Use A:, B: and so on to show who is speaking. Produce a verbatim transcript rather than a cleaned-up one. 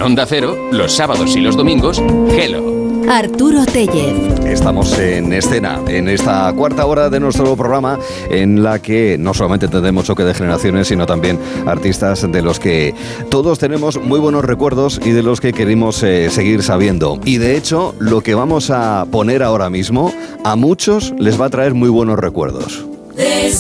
A: Onda Cero, los sábados y los domingos, Hello.
B: Arturo Tellez.
C: Estamos en escena, en esta cuarta hora de nuestro programa, en la que no solamente tendremos choque de generaciones, sino también artistas de los que todos tenemos muy buenos recuerdos y de los que queremos eh, seguir sabiendo. Y de hecho, lo que vamos a poner ahora mismo, a muchos les va a traer muy buenos recuerdos.